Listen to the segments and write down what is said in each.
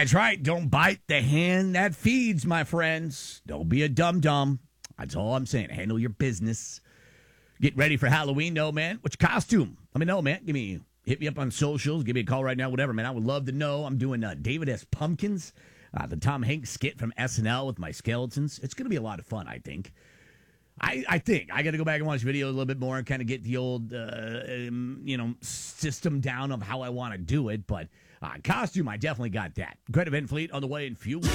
That's right. Don't bite the hand that feeds, my friends. Don't be a dum-dum. That's all I'm saying. Handle your business. Get ready for Halloween, though, man. What's your costume? Let me know, man. Hit me up on socials. Give me a call right now, whatever, man. I would love to know. I'm doing David S. Pumpkins, the Tom Hanks skit from SNL with my skeletons. It's going to be a lot of fun, I think. I think. I got to go back and watch video a little bit more and kind of get the old, system down of how I want to do it. But costume, I definitely got that. Greta Van Fleet on the way in few.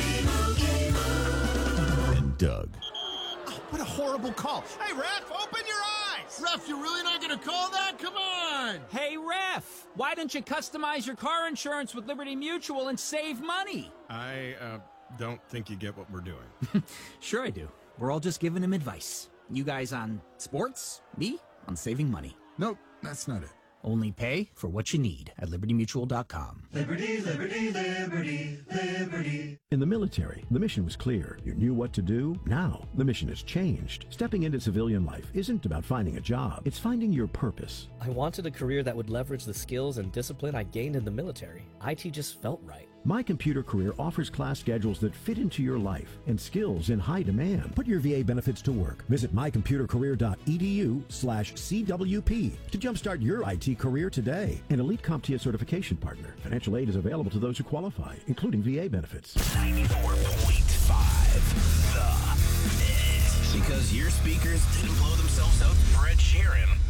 And Doug. Oh, what a horrible call. Hey, Ref, open your eyes. Ref, you're really not going to call that? Come on. Hey, Ref, why don't you customize your car insurance with Liberty Mutual and save money? I don't think you get what we're doing. Sure I do. We're all just giving him advice. You guys on sports, me on saving money. Nope, that's not it. Only pay for what you need at libertymutual.com. Liberty, liberty, liberty, liberty. In the military, the mission was clear. You knew what to do. Now, the mission has changed. Stepping into civilian life isn't about finding a job. It's finding your purpose. I wanted a career that would leverage the skills and discipline I gained in the military. IT just felt right. My Computer Career offers class schedules that fit into your life and skills in high demand. Put your VA benefits to work. Visit mycomputercareer.edu/CWP to jumpstart your IT career today. An elite CompTIA certification partner. Financial aid is available to those who qualify, including VA benefits. 94.5 The Mix. Because your speakers didn't blow themselves out for Ed Sheeran.